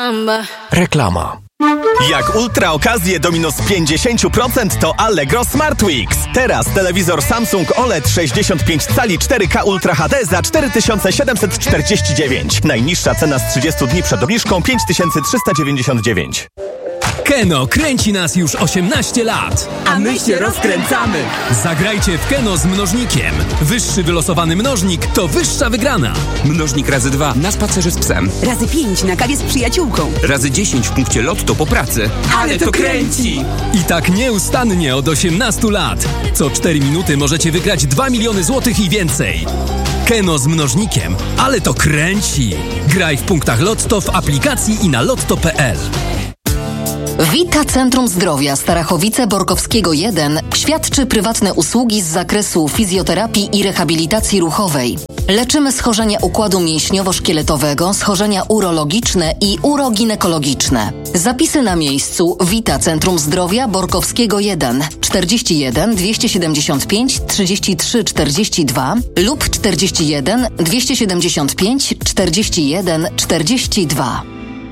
samba. Reklama. Jak ultra okazje do minus 50% to Allegro Smart Weeks. Teraz telewizor Samsung OLED 65 cali 4K Ultra HD za 4749. Najniższa cena z 30 dni przed obniżką 5399. Keno kręci nas już 18 lat. A my się rozkręcamy. Zagrajcie w Keno z mnożnikiem. Wyższy wylosowany mnożnik to wyższa wygrana. Mnożnik razy 2 na spacerze z psem. Razy 5 na kawie z przyjaciółką. Razy 10 w punkcie Lotto po pracy. Ale to kręci! I tak nieustannie od 18 lat. Co 4 minuty możecie wygrać 2 miliony złotych i więcej. Keno z mnożnikiem. Ale to kręci. Graj w punktach Lotto w aplikacji i na lotto.pl. Vita Centrum Zdrowia Starachowice-Borkowskiego 1 świadczy prywatne usługi z zakresu fizjoterapii i rehabilitacji ruchowej. Leczymy schorzenia układu mięśniowo-szkieletowego, schorzenia urologiczne i uroginekologiczne. Zapisy na miejscu Vita Centrum Zdrowia Borkowskiego 1 41 275 33 42 lub 41 275 41 42.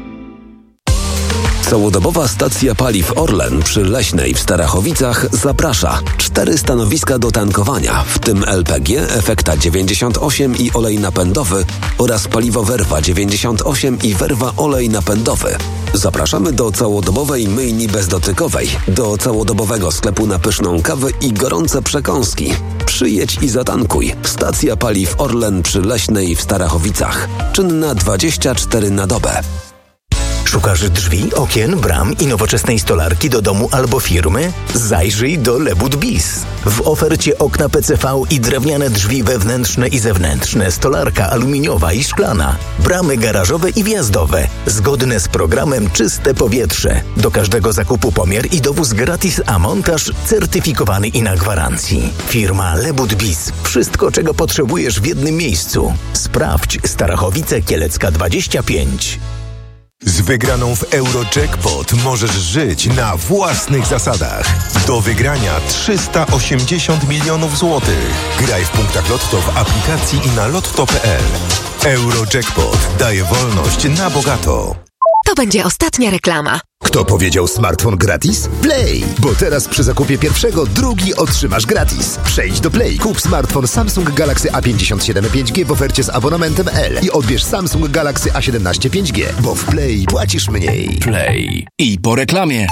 Całodobowa stacja paliw Orlen przy Leśnej w Starachowicach zaprasza. 4 stanowiska do tankowania, w tym LPG, Efekta 98 i olej napędowy oraz paliwo Werwa 98 i Werwa olej napędowy. Zapraszamy do całodobowej myjni bezdotykowej, do całodobowego sklepu na pyszną kawę i gorące przekąski. Przyjedź i zatankuj. Stacja paliw Orlen przy Leśnej w Starachowicach. Czynna 24 na dobę. Szukasz drzwi, okien, bram i nowoczesnej stolarki do domu albo firmy? Zajrzyj do Lebud Bis. W ofercie okna PCV i drewniane drzwi wewnętrzne i zewnętrzne, stolarka aluminiowa i szklana, bramy garażowe i wjazdowe, zgodne z programem Czyste Powietrze. Do każdego zakupu pomiar i dowóz gratis, a montaż certyfikowany i na gwarancji. Firma Lebud Bis. Wszystko, czego potrzebujesz w jednym miejscu. Sprawdź Starachowice Kielecka 25. Z wygraną w Eurojackpot możesz żyć na własnych zasadach. Do wygrania 380 milionów złotych. Graj w punktach Lotto w aplikacji i na lotto.pl. Eurojackpot daje wolność na bogato. To będzie ostatnia reklama. Kto powiedział smartfon gratis? Play! Bo teraz przy zakupie pierwszego drugi otrzymasz gratis. Przejdź do Play, kup smartfon Samsung Galaxy A57 5G w ofercie z abonamentem L i odbierz Samsung Galaxy A17 5G, bo w Play płacisz mniej. Play. I po reklamie.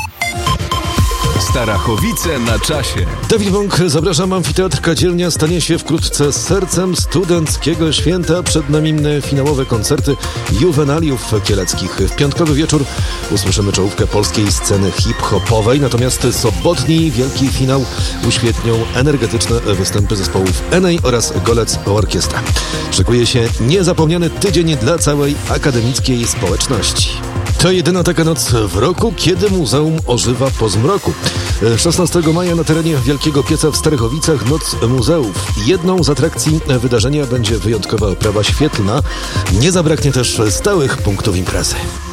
Starachowice na czasie. Dawid Bąk, zapraszam. Amfiteatr Kadzielnia stanie się wkrótce sercem studenckiego święta. Przed nami finałowe koncerty juwenaliów kieleckich. W piątkowy wieczór usłyszymy czołówkę polskiej sceny hip-hopowej, natomiast sobotni wielki finał uświetnią energetyczne występy zespołów Enej oraz Golec Orkiestra. Szykuje się niezapomniany tydzień dla całej akademickiej społeczności. To jedyna taka noc w roku, kiedy muzeum ożywa po zmroku. 16 maja na terenie Wielkiego Pieca w Starachowicach Noc Muzeów. Jedną z atrakcji wydarzenia będzie wyjątkowa oprawa świetlna. Nie zabraknie też stałych punktów imprezy.